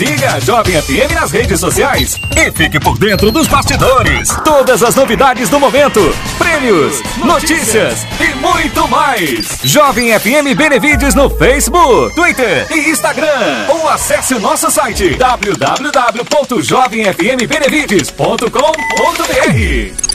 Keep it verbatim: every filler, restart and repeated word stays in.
Siga a Jovem F M nas redes sociais e fique por dentro dos bastidores. Todas as novidades do momento, prêmios, notícias, notícias e muito mais. Jovem F M Benevides no Facebook, Twitter e Instagram. Ou acesse o nosso site w w w ponto jovem f m benevides ponto com ponto b r.